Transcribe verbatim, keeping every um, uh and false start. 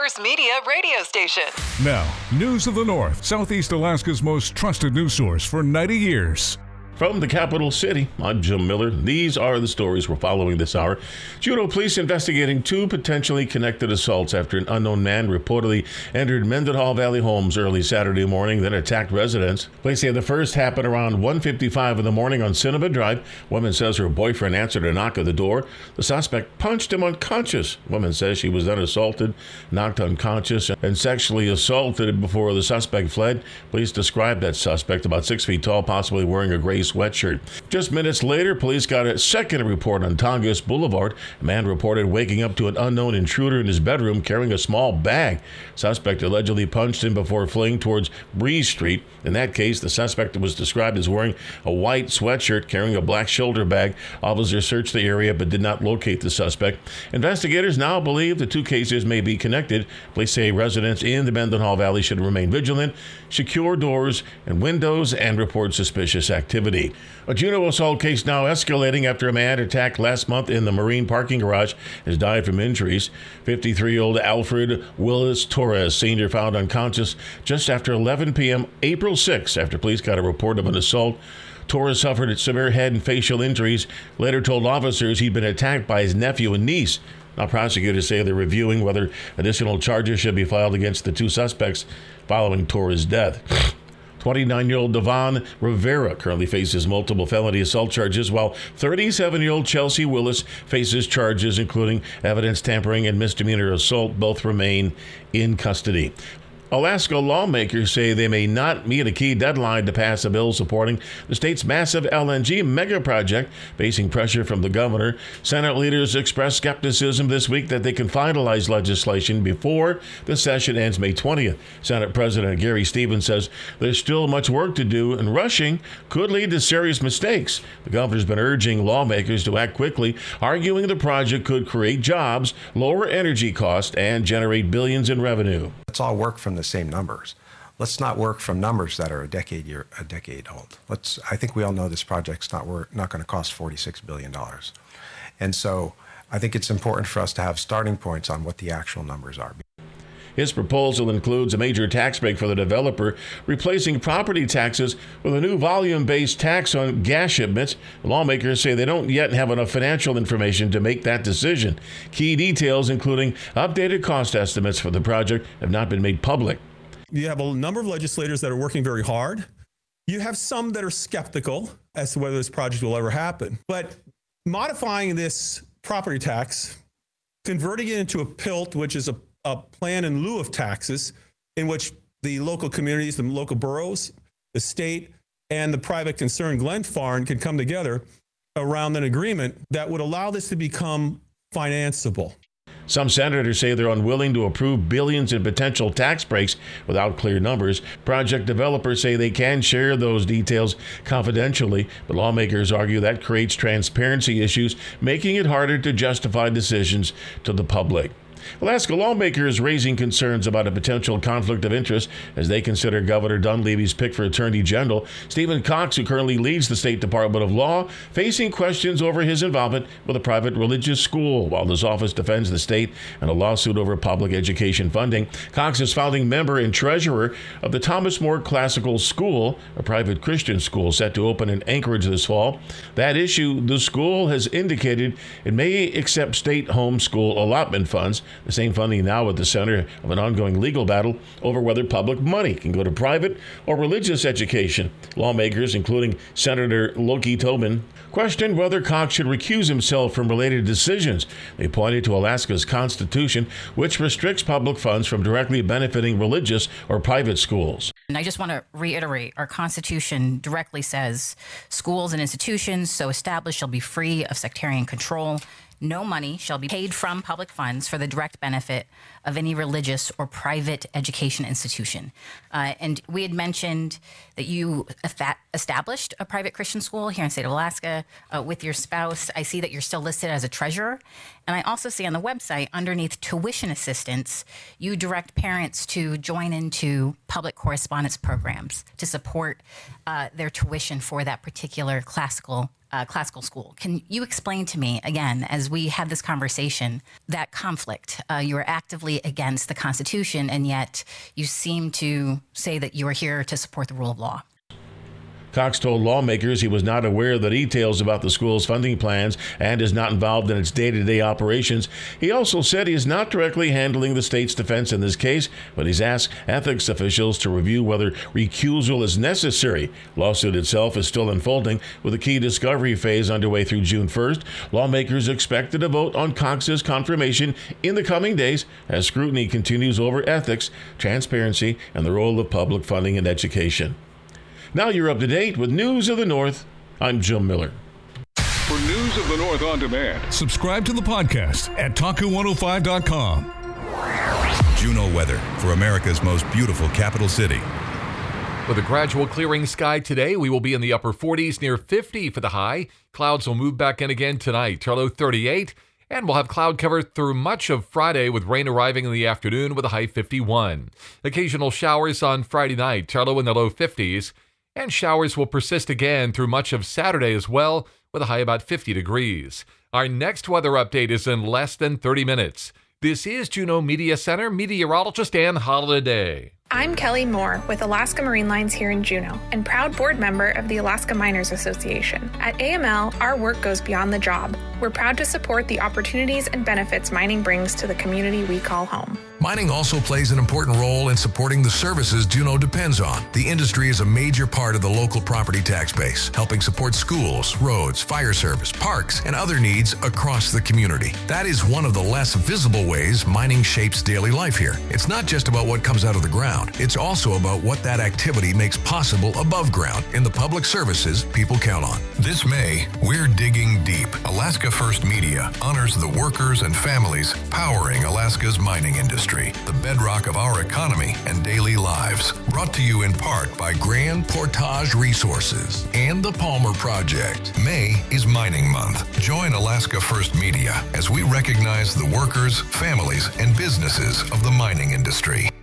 First Media radio station. Now, News of the North, Southeast Alaska's most trusted news source for ninety years. From the capital city, I'm Jim Miller. These are the stories we're following this hour. Juneau police investigating two potentially connected assaults after an unknown man reportedly entered Mendenhall Valley homes early Saturday morning, then attacked residents. Police say the first happened around one fifty-five in the morning on Cinnamon Drive. Woman says her boyfriend answered a knock at the door. The suspect punched him unconscious. Woman says she was then assaulted, knocked unconscious, and sexually assaulted before the suspect fled. Police described that suspect about six feet tall, possibly wearing a gray sweatshirt. Just minutes later, police got a second report on Tongass Boulevard. A man reported waking up to an unknown intruder in his bedroom carrying a small bag. Suspect allegedly punched him before fleeing towards Breeze Street. In that case, the suspect was described as wearing a white sweatshirt carrying a black shoulder bag. Officers searched the area but did not locate the suspect. Investigators now believe the two cases may be connected. Police say residents in the Mendenhall Valley should remain vigilant, secure doors and windows, and report suspicious activity. A Juneau assault case now escalating after a man attacked last month in the Marine parking garage has died from injuries. fifty-three-year-old Alfred Willis Torres, senior, found unconscious just after eleven p.m. April sixth after police got a report of an assault. Torres suffered severe head and facial injuries, later told officers he'd been attacked by his nephew and niece. Now prosecutors say they're reviewing whether additional charges should be filed against the two suspects following Torres' death. twenty-nine-year-old Devon Rivera currently faces multiple felony assault charges, while thirty-seven-year-old Chelsea Willis faces charges including evidence tampering and misdemeanor assault. Both remain in custody. Alaska lawmakers say they may not meet a key deadline to pass a bill supporting the state's massive L N G mega project, facing pressure from the governor. Senate leaders expressed skepticism this week that they can finalize legislation before the session ends May twentieth. Senate President Gary Stevens says there's still much work to do, and rushing could lead to serious mistakes. The governor's been urging lawmakers to act quickly, arguing the project could create jobs, lower energy costs, and generate billions in revenue. Let's all work from the same numbers. Let's not work from numbers that are a decade year, a decade old. Let's. I think we all know this project's not work, not going to cost forty-six billion dollars, and so I think it's important for us to have starting points on what the actual numbers are. His proposal includes a major tax break for the developer, replacing property taxes with a new volume-based tax on gas shipments. Lawmakers say they don't yet have enough financial information to make that decision. Key details, including updated cost estimates for the project, have not been made public. You have a number of legislators that are working very hard. You have some that are skeptical as to whether this project will ever happen. But modifying this property tax, converting it into a P I L T, which is a a plan in lieu of taxes, in which the local communities, the local boroughs, the state, and the private concern, Glenfarne, can come together around an agreement that would allow this to become financeable. Some senators say they're unwilling to approve billions in potential tax breaks without clear numbers. Project developers say they can share those details confidentially, but lawmakers argue that creates transparency issues, making it harder to justify decisions to the public. Alaska lawmakers raising concerns about a potential conflict of interest as they consider Governor Dunleavy's pick for Attorney General. Stephen Cox, who currently leads the State Department of Law, facing questions over his involvement with a private religious school, while his office defends the state in a lawsuit over public education funding. Cox is founding member and treasurer of the Thomas More Classical School, a private Christian school set to open in Anchorage this fall. That issue, the school has indicated it may accept state homeschool allotment funds. The same funding now at the center of an ongoing legal battle over whether public money can go to private or religious education. Lawmakers, including Senator Loki Tobin, questioned whether Cox should recuse himself from related decisions. They pointed to Alaska's Constitution, which restricts public funds from directly benefiting religious or private schools. And I just want to reiterate, our Constitution directly says schools and institutions so established shall be free of sectarian control. No money shall be paid from public funds for the direct benefit of any religious or private education institution. Uh, and we had mentioned that you established a private Christian school here in the state of Alaska uh, with your spouse. I see that you're still listed as a treasurer. And I also see on the website underneath tuition assistance, you direct parents to join into public correspondence programs to support uh, their tuition for that particular classical uh, classical school. Can you explain to me, again, as we had this conversation, that conflict? Uh, you are actively against the Constitution, and yet you seem to say that you are here to support the rule of law. Cox told lawmakers he was not aware of the details about the school's funding plans and is not involved in its day-to-day operations. He also said he is not directly handling the state's defense in this case, but he's asked ethics officials to review whether recusal is necessary. Lawsuit itself is still unfolding, with a key discovery phase underway through June first. Lawmakers expected to vote on Cox's confirmation in the coming days as scrutiny continues over ethics, transparency, and the role of public funding in education. Now you're up to date with News of the North. I'm Jim Miller. For News of the North on demand, subscribe to the podcast at Taku one oh five dot com. Juneau weather for America's most beautiful capital city. With a gradual clearing sky today, we will be in the upper forties, near fifty for the high. Clouds will move back in again tonight to a low thirty-eight, and we'll have cloud cover through much of Friday with rain arriving in the afternoon with a high fifty-one. Occasional showers on Friday night, to a low in the low fifties. And showers will persist again through much of Saturday as well, with a high about fifty degrees. Our next weather update is in less than thirty minutes. This is Juneau Media Center meteorologist Ann Holiday. I'm Kelly Moore with Alaska Marine Lines here in Juneau and proud board member of the Alaska Miners Association. At A M L, our work goes beyond the job. We're proud to support the opportunities and benefits mining brings to the community we call home. Mining also plays an important role in supporting the services Juneau depends on. The industry is a major part of the local property tax base, helping support schools, roads, fire service, parks, and other needs across the community. That is one of the less visible ways mining shapes daily life here. It's not just about what comes out of the ground. It's also about what that activity makes possible above ground in the public services people count on. This May, we're digging deep. Alaska First Media honors the workers and families powering Alaska's mining industry, the bedrock of our economy and daily lives. Brought to you in part by Grand Portage Resources and the Palmer Project. May is Mining Month. Join Alaska First Media as we recognize the workers, families, and businesses of the mining industry.